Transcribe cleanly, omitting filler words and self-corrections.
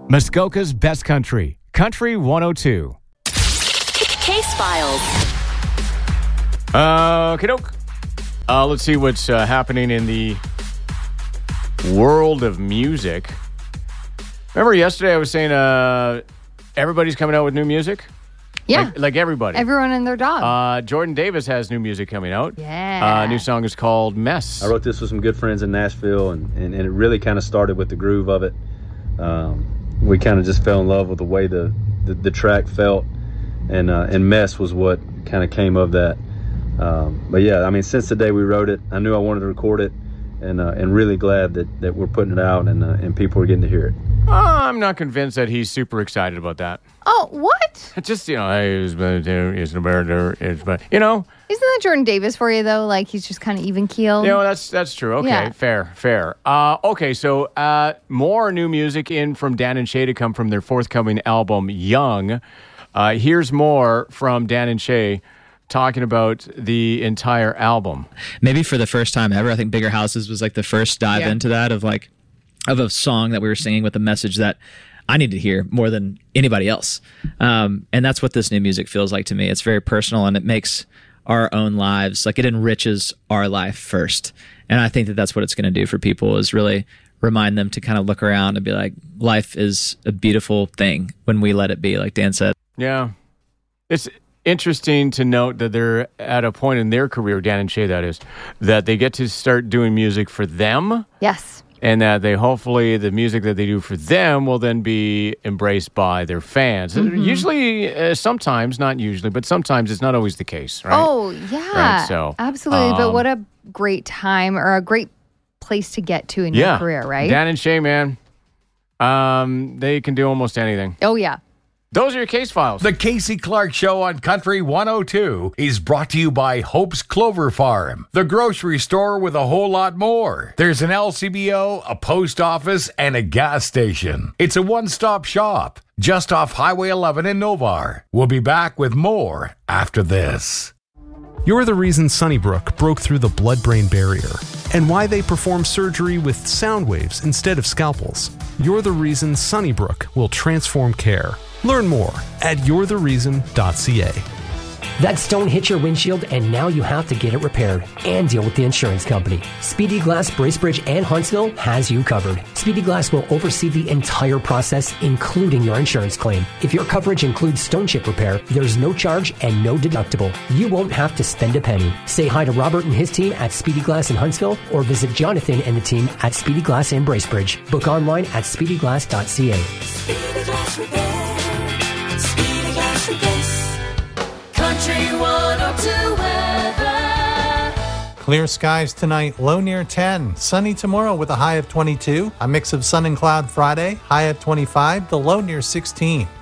Muskoka's Best Country, Country 102. Case Files. Okey-doke. Let's see what's happening in the world of music. Remember yesterday I was saying everybody's coming out with new music? Yeah. Like everybody. Everyone and their dog. Jordan Davis has new music coming out. Yeah. New song is called Mess. I wrote this with some good friends in Nashville, and it really kind of started with the groove of it. We kind of just fell in love with the way the track felt, and Mess was what kind of came of that. But yeah, I mean, since the day we wrote it, I knew I wanted to record it, and really glad that we're putting it out and people are getting to hear it. I'm not convinced that he's super excited about that. Oh, what? It's just, hey, isn't that Jordan Davis for you, though? Like, he's just kind of even-keeled? That's true. Okay, Yeah. fair. Okay, so more new music in from Dan and Shay to come from their forthcoming album, Young. Here's more from Dan and Shay talking about the entire album. Maybe for the first time ever, I think Bigger Houses was like the first dive into that of a song that we were singing with a message that I need to hear more than anybody else. And that's what this new music feels like to me. It's very personal, and it makes our own lives, like it enriches our life first. And I think that that's what it's going to do for people, is really remind them to kind of look around and be like, life is a beautiful thing when we let it be, like Dan said. Yeah. It's interesting to note that they're at a point in their career, Dan and Shay that is, that they get to start doing music for them. Yes. And that hopefully the music that they do for them will then be embraced by their fans. Mm-hmm. Usually, sometimes, not usually, but sometimes it's not always the case, right? Oh, yeah. Right, so, absolutely. But what a great time, or a great place to get to in your career, right? Dan and Shay, man, they can do almost anything. Oh, yeah. Those are your case files. The Casey Clark Show on Country 102 is brought to you by Hope's Clover Farm, the grocery store with a whole lot more. There's an LCBO, a post office, and a gas station. It's a one-stop shop just off Highway 11 in Novar. We'll be back with more after this. You're the reason Sunnybrook broke through the blood-brain barrier, and why they perform surgery with sound waves instead of scalpels. You're the reason Sunnybrook will transform care. Learn more at you'rethereason.ca. That stone hit your windshield, and now you have to get it repaired and deal with the insurance company. Speedy Glass, Bracebridge, and Huntsville has you covered. Speedy Glass will oversee the entire process, including your insurance claim. If your coverage includes stone chip repair, there's no charge and no deductible. You won't have to spend a penny. Say hi to Robert and his team at Speedy Glass in Huntsville, or visit Jonathan and the team at Speedy Glass in Bracebridge. Book online at speedyglass.ca. Speedy Glass Repair. Speedy Glass Repair. Country 102 weather. Clear skies tonight, low near 10. Sunny tomorrow with a high of 22. A mix of sun and cloud Friday, high at 25, the low near 16.